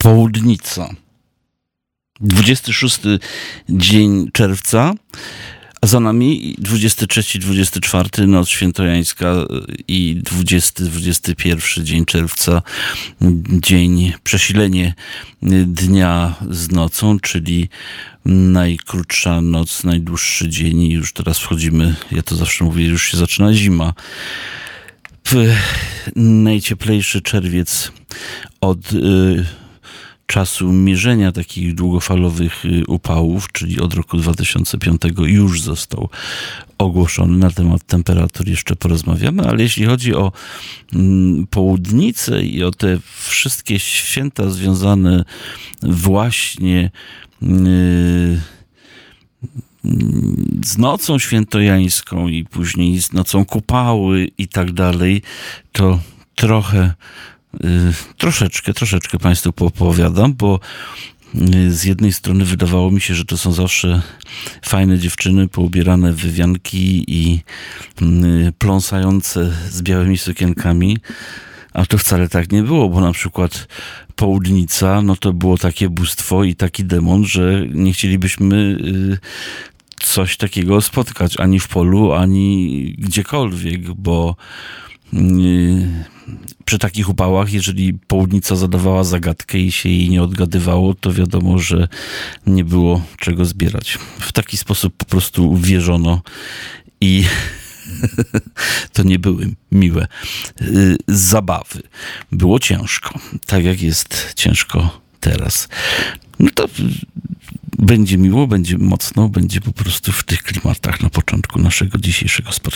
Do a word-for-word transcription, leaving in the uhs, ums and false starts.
Południca. dwudziesty szósty dzień czerwca, a za nami dwudziesty trzeci dwudziesty czwarty noc świętojańska i dwudziesty dwudziesty pierwszy dzień czerwca, dzień przesilenie dnia z nocą, czyli najkrótsza noc, najdłuższy dzień i już teraz wchodzimy, ja to zawsze mówię, już się zaczyna zima. W najcieplejszy czerwiec od y, czasu mierzenia takich długofalowych upałów, czyli od roku dwa tysiące piątego już został ogłoszony. Na temat temperatur jeszcze porozmawiamy, ale jeśli chodzi o mm, południcę i o te wszystkie święta związane właśnie yy, z nocą świętojańską i później z nocą kupały i tak dalej, to trochę Yy, troszeczkę, troszeczkę Państwu poopowiadam, bo yy, z jednej strony wydawało mi się, że to są zawsze fajne dziewczyny poubierane w wywianki i yy, pląsające z białymi sukienkami, a to wcale tak nie było, bo na przykład Południca, no to było takie bóstwo i taki demon, że nie chcielibyśmy yy, coś takiego spotkać ani w polu, ani gdziekolwiek, bo yy, przy takich upałach, jeżeli Południca zadawała zagadkę i się jej nie odgadywało, to wiadomo, że nie było czego zbierać. W taki sposób po prostu wierzono i to nie były miłe yy, zabawy. Było ciężko, tak jak jest ciężko teraz. No to będzie miło, będzie mocno, będzie po prostu w tych klimatach na początku naszego dzisiejszego spotkania.